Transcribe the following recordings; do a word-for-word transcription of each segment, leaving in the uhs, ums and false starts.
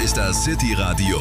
ist das City Radio,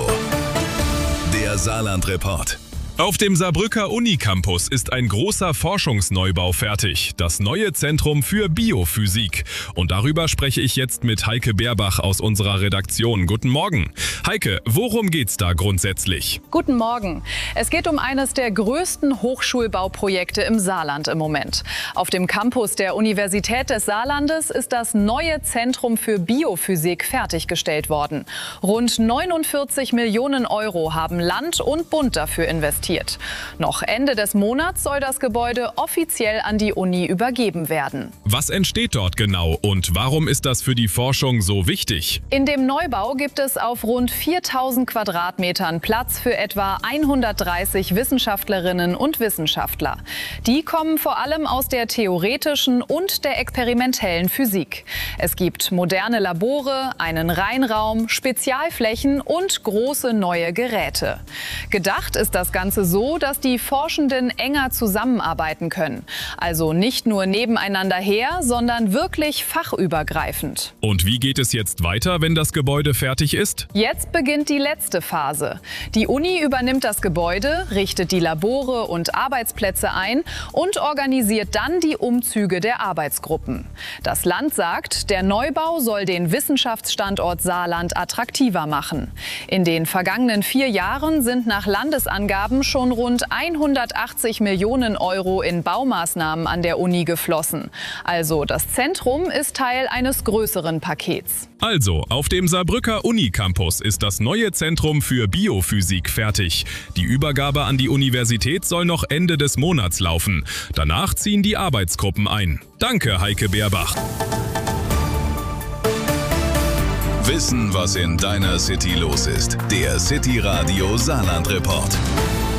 der Saarland-Report. Auf dem Saarbrücker Unicampus ist ein großer Forschungsneubau fertig, das neue Zentrum für Biophysik. Und darüber spreche ich jetzt mit Heike Beerbach aus unserer Redaktion. Guten Morgen. Heike, worum geht's da grundsätzlich? Guten Morgen. Es geht um eines der größten Hochschulbauprojekte im Saarland im Moment. Auf dem Campus der Universität des Saarlandes ist das neue Zentrum für Biophysik fertiggestellt worden. Rund neunundvierzig Millionen Euro haben Land und Bund dafür investiert. Noch Ende des Monats soll das Gebäude offiziell an die Uni übergeben werden. Was entsteht dort genau und warum ist das für die Forschung so wichtig? In dem Neubau gibt es auf rund viertausend Quadratmetern Platz für etwa hundertdreißig Wissenschaftlerinnen und Wissenschaftler. Die kommen vor allem aus der theoretischen und der experimentellen Physik. Es gibt moderne Labore, einen Reinraum, Spezialflächen und große neue Geräte. Gedacht ist das Ganze so, dass die Forschenden enger zusammenarbeiten können. Also nicht nur nebeneinander her, sondern wirklich fachübergreifend. Und wie geht es jetzt weiter, wenn das Gebäude fertig ist? Jetzt beginnt die letzte Phase. Die Uni übernimmt das Gebäude, richtet die Labore und Arbeitsplätze ein und organisiert dann die Umzüge der Arbeitsgruppen. Das Land sagt, der Neubau soll den Wissenschaftsstandort Saarland attraktiver machen. In den vergangenen vier Jahren sind nach Landesangaben schon rund hundertachtzig Millionen Euro in Baumaßnahmen an der Uni geflossen. Also das Zentrum ist Teil eines größeren Pakets. Also, auf dem Saarbrücker Unicampus ist das neue Zentrum für Biophysik fertig. Die Übergabe an die Universität soll noch Ende des Monats laufen. Danach ziehen die Arbeitsgruppen ein. Danke, Heike Beerbach. Wissen, was in deiner City los ist. Der City Radio Saarland Report.